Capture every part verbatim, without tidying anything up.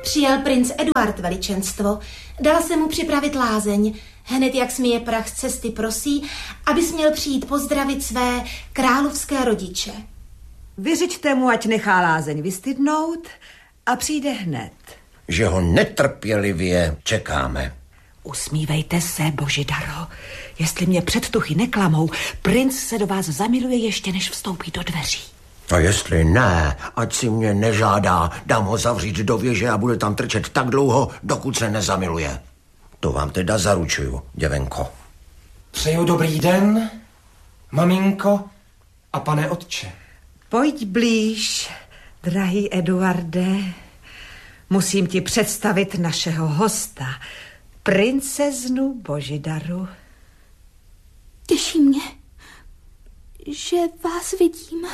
Přijel princ Eduard, veličenstvo. Dala se mu připravit lázeň. Hned jak smije prach z cesty prosí, abys měl přijít pozdravit své královské rodiče. Vyřiďte mu, ať nechá lázeň vystydnout a přijde hned. Že ho netrpělivě čekáme. Usmívejte se, Božidaro. Jestli mě předtuchy neklamou, princ se do vás zamiluje ještě, než vstoupí do dveří. A jestli ne, ať si mě nežádá, dám ho zavřít do věže a bude tam trčet tak dlouho, dokud se nezamiluje. To vám teda zaručuju, děvenko. Přeju dobrý den, maminko a pane otče. Pojď blíž, drahý Eduarde. Musím ti představit našeho hosta, princeznu Božidaru. Těší mě, že vás vidím,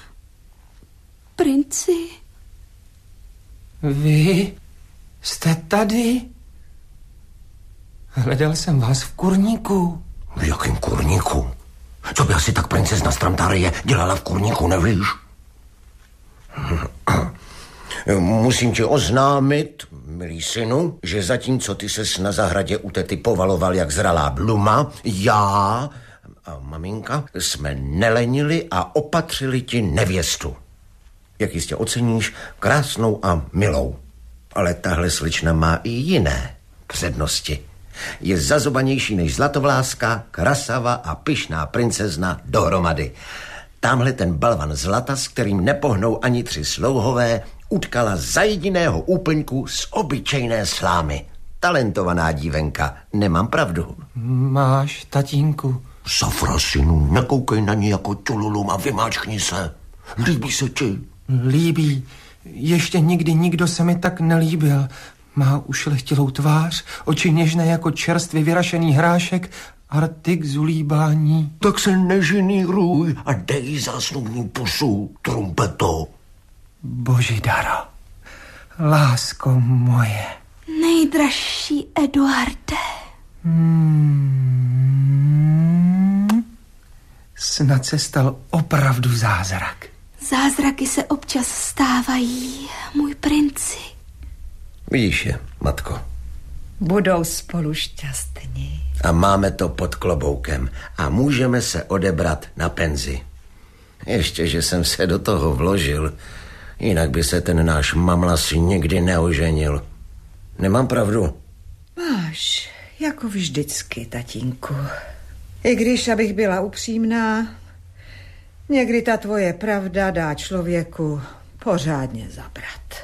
princi. Vy jste tady? Hledal jsem vás v kurníku. V jakém kurníku? Co by asi tak princezna Stramtarie dělala v kurníku, nevíš? Musím ti oznámit, milý synu, že zatímco ty ses na zahradě u tety povaloval jak zralá bluma, já a maminka jsme nelenili a opatřili ti nevěstu. Jak jistě oceníš, krásnou a milou. Ale tahle slečna má i jiné přednosti. Je zazobanější než zlatovláska, krasava a pyšná princezna dohromady. Támhle ten balvan zlata, s kterým nepohnou ani tři slouhové, utkala za jediného úplňku z obyčejné slámy. Talentovaná dívenka, nemám pravdu. Máš, tatínku. Safra, synu, nekoukej na ní jako čululum a vymáčkni se. Líbí se ti? Líbí. Ještě nikdy nikdo se mi tak nelíbil. Má ušlechtilou tvář, oči něžné jako čerstvě vyrašený hrášek a rty k zulíbání. Tak se nežiníruj a dej zásnubní pusu, trumpeto. Božidaro, lásko moje. Nejdražší Eduarde. Hmm, snad se stal opravdu zázrak. Zázraky se občas stávají, můj princi. Vidíš je, matko. Budou spolu šťastní. A máme to pod kloboukem a můžeme se odebrat na penzi. Ještě, že jsem se do toho vložil, jinak by se ten náš mamlas nikdy neoženil. Nemám pravdu? Máš, jako vždycky, tatínku. I když, abych byla upřímná, někdy ta tvoje pravda dá člověku pořádně zabrat.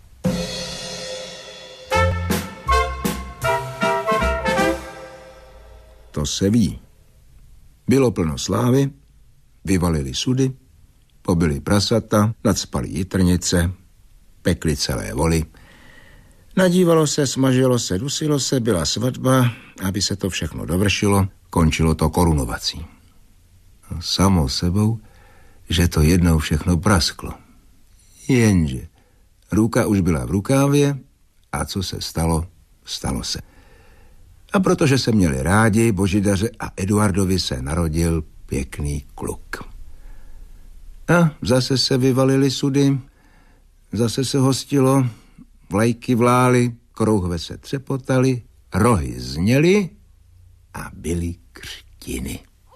To se ví. Bylo plno slávy, vyvalili sudy, pobili prasata, nacpali jitrnice, pekli celé voly. Nadívalo se, smažilo se, dusilo se, byla svatba, aby se to všechno dovršilo, končilo to korunovací. No, samo sebou, že to jednou všechno prasklo. Jenže ruka už byla v rukávě a co se stalo, stalo se. A protože se měli rádi, Božidaře a Eduardovi se narodil pěkný kluk. A zase se vyvalili sudy, zase se hostilo, vlajky vlály, krouhve se třepotaly, rohy zněly a byly křtiny.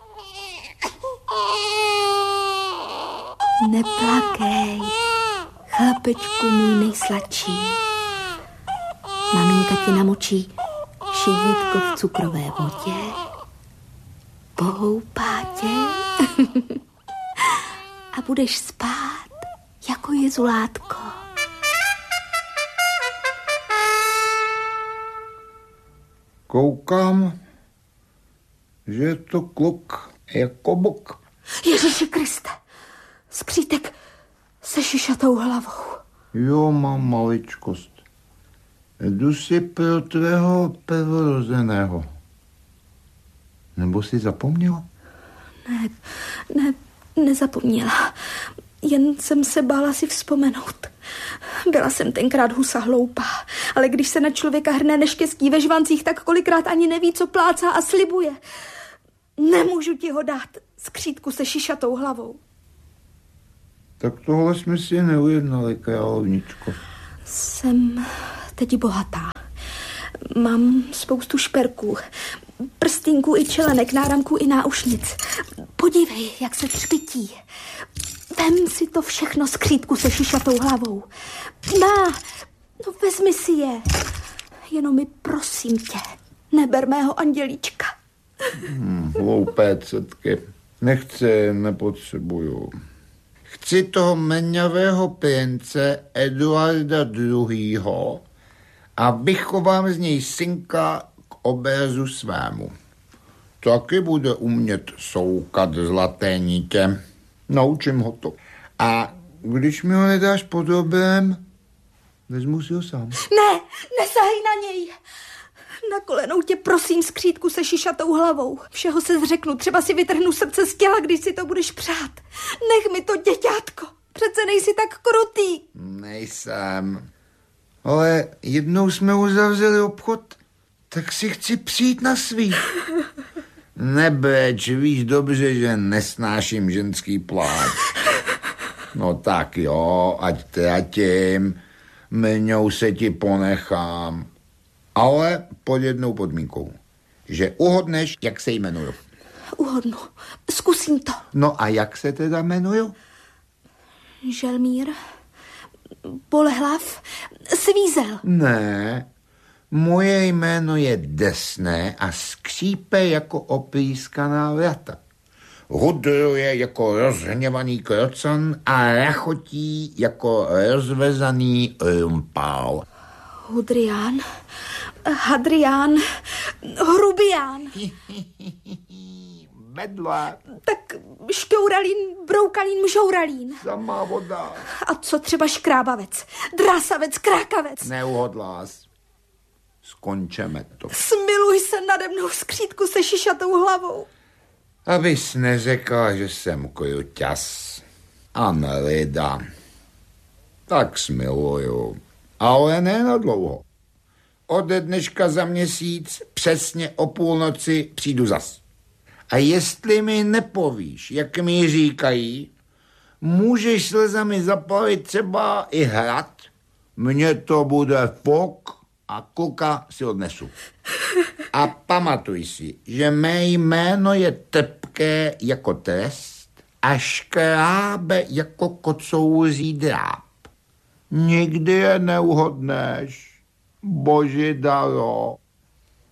Neplakej, chlapečku můj nejsladší. Maminka ti namočí šedítko v cukrové vodě, pohoupá tě a budeš spát jako jezulátko. Koukám, že je to kluk jako bok. Ježíši Kriste, skřítek se šišatou hlavou. Jo, mám maličkost. Jdu si pro tvého prvorozeného. Nebo jsi zapomněla? Ne, ne, nezapomněla. Jen jsem se bála si vzpomenout. Byla jsem tenkrát husa hloupá, ale když se na člověka hrne neštěstí ve žvancích, tak kolikrát ani neví, co plácá a slibuje. Nemůžu ti ho dát, skřítku se šišatou hlavou. Tak tohle jsme si neujednali, královničko. Jsem teď bohatá. Mám spoustu šperků, prstýnků i čelenek, náramků i náušnic. Podívej, jak se třpití. Vem si to všechno z křítku se šišatou hlavou. Na, no vezmi si je. Jenom mi prosím tě, neber mého andělíčka. Hmm, hloupé cetky. Nechci, nepotřebuju. Chci toho menňavého prince Eduarda druhého. a vychovám z něj synka k obrazu svému. Taky bude umět soukat zlaté nitě. Naučím ho to. A když mi ho nedáš po dobrém, vezmu si ho sám. Ne, nesahej na něj. Na kolenou tě prosím, skřítku se šišatou hlavou. Všeho se zřeknu, třeba si vytrhnu srdce z těla, když si to budeš přát. Nech mi to, děťátko. Přece nejsi tak krutý. Nejsem. Ale jednou jsme uzavřeli obchod, tak si chci přijít na svý. Nebreč, víš dobře, že nesnáším ženský pláč. No tak jo, ať tratím, mňou se ti ponechám. Ale pod jednou podmínkou, že uhodneš, jak se jmenuju. Uhodnu, zkusím to. No a jak se teda jmenuju? Želmír, Bolehlav, Svízel. Ne, moje jméno je desné a skřípe jako oplískaná vrata. Hudruje jako rozhněvaný krocan a rachotí jako rozvezaný rumpál. Hudrián, Hadrián, Hrubián. Bedla. Tak šťouralín, broukalín, mžouralín. Samá voda. A co třeba škrábavec, drásavec, krákavec? Neuhodlás. Skončeme to. Smiluj se nade mnou, skřítku se šišatou hlavou. Abys neřekla, že jsem kruťas a nelida. Tak smiluju. Ale ne na dlouho. Ode dneška za měsíc přesně o půlnoci přijdu zas. A jestli mi nepovíš, jak mi říkají, můžeš slzami zapalit třeba i hrad, mně to bude fok a kluka si odnesu. A pamatuj si, že mé jméno je trpké jako trest a škrábe jako kocouří dráp. Nikdy je neuhodneš, Božidaro.